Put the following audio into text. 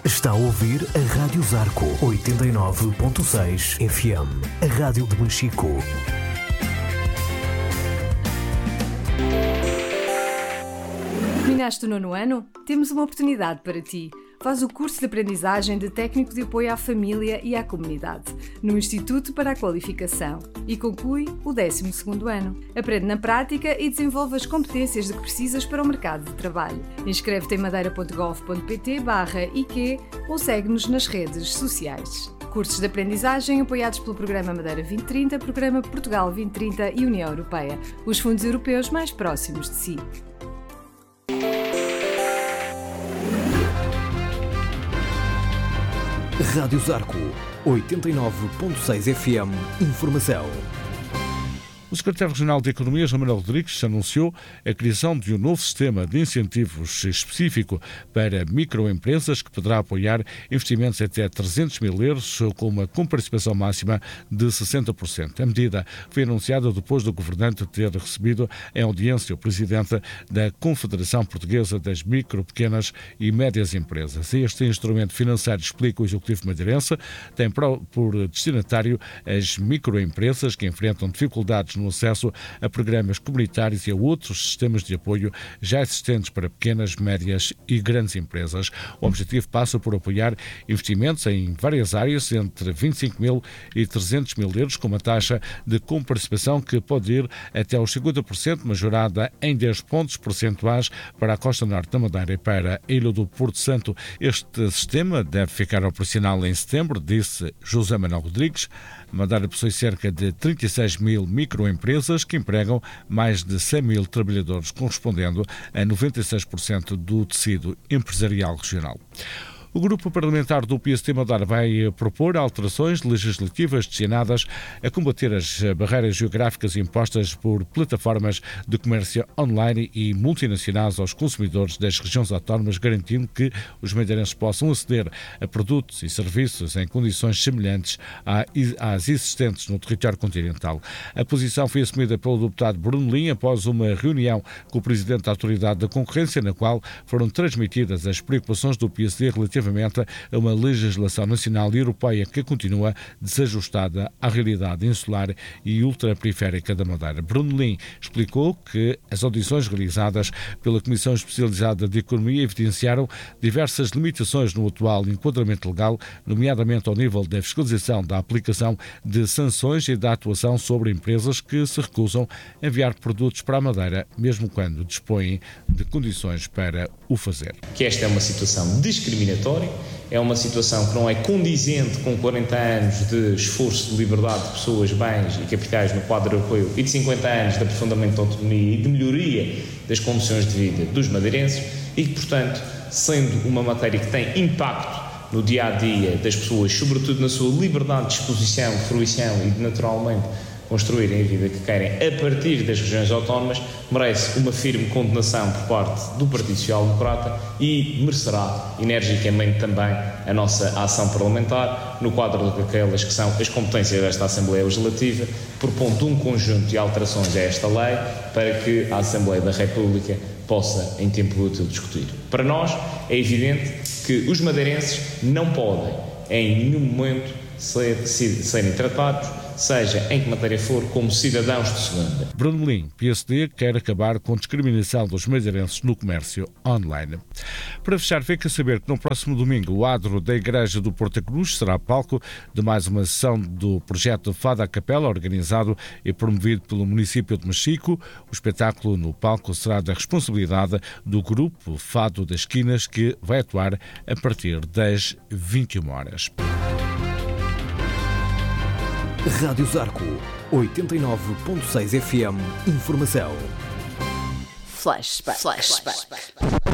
Está a ouvir a Rádio Zarco 89.6 FM, a rádio de Machico. Terminaste o 9º ano? Temos uma oportunidade para ti. Faz o curso de aprendizagem de técnico de apoio à família e à comunidade, no Instituto para a Qualificação, e conclui o 12º ano. Aprende na prática e desenvolve as competências de que precisas para o mercado de trabalho. Inscreve-te em madeira.gov.pt/IQ ou segue-nos nas redes sociais. Cursos de aprendizagem apoiados pelo Programa Madeira 2030, Programa Portugal 2030 e União Europeia, os fundos europeus mais próximos de si. Rádio Zarco 89.6 FM. Informação. O secretário regional de Economia, João Manuel Rodrigues, anunciou a criação de um novo sistema de incentivos específico para microempresas que poderá apoiar investimentos até 300 mil euros com uma comparticipação máxima de 60%. A medida foi anunciada depois do governante ter recebido em audiência o presidente da Confederação Portuguesa das Micro, Pequenas e Médias Empresas. Este instrumento financeiro, explica o Executivo madeirense, tem por destinatário as microempresas que enfrentam dificuldades no acesso a programas comunitários e a outros sistemas de apoio já existentes para pequenas, médias e grandes empresas. O objetivo passa por apoiar investimentos em várias áreas entre 25 mil e 300 mil euros, com uma taxa de comparticipação que pode ir até aos 50%, majorada em 10 pontos percentuais para a costa norte da Madeira e para a ilha do Porto Santo. Este sistema deve ficar operacional em setembro, disse José Manuel Rodrigues. A Madeira possui cerca de 36 mil microempresas que empregam mais de 100 mil trabalhadores, correspondendo a 96% do tecido empresarial regional. O grupo parlamentar do PST Madeira vai propor alterações legislativas destinadas a combater as barreiras geográficas impostas por plataformas de comércio online e multinacionais aos consumidores das regiões autónomas, garantindo que os madeirenses possam aceder a produtos e serviços em condições semelhantes às existentes no território continental. A posição foi assumida pelo deputado Bruno Lins após uma reunião com o presidente da Autoridade da Concorrência, na qual foram transmitidas as preocupações do PSD relativamente a uma legislação nacional e europeia que continua desajustada à realidade insular e ultraperiférica da Madeira. Bruno Lins explicou que as audições realizadas pela Comissão Especializada de Economia evidenciaram diversas limitações no atual enquadramento legal, nomeadamente ao nível da fiscalização, da aplicação de sanções e da atuação sobre empresas que se recusam a enviar produtos para a Madeira, mesmo quando dispõem de condições para o fazer. Que esta é uma situação discriminatória, é uma situação que não é condizente com 40 anos de esforço de liberdade de pessoas, bens e capitais no quadro europeu e de 50 anos de aprofundamento da autonomia e de melhoria das condições de vida dos madeirenses e que, portanto, sendo uma matéria que tem impacto no dia-a-dia das pessoas, sobretudo na sua liberdade de exposição, de fruição e de, naturalmente, construírem a vida que querem a partir das regiões autónomas, merece uma firme condenação por parte do Partido Social Democrata e merecerá energicamente também a nossa ação parlamentar no quadro daquelas que são as competências desta Assembleia Legislativa, propondo um conjunto de alterações a esta lei para que a Assembleia da República possa, em tempo útil, discutir. Para nós é evidente que os madeirenses não podem, em nenhum momento, serem tratados, seja em que matéria for, como cidadãos de segunda. Bruno Lins, PSD, quer acabar com a discriminação dos madeirenses no comércio online. Para fechar, fica a saber que no próximo domingo o adro da Igreja do Porto Cruz será palco de mais uma sessão do projeto Fado à Capela, organizado e promovido pelo município de Machico. O espetáculo no palco será da responsabilidade do grupo Fado das Esquinas, que vai atuar a partir das 21 horas. Rádio Zarco 89.6 FM. Informação. Flashback.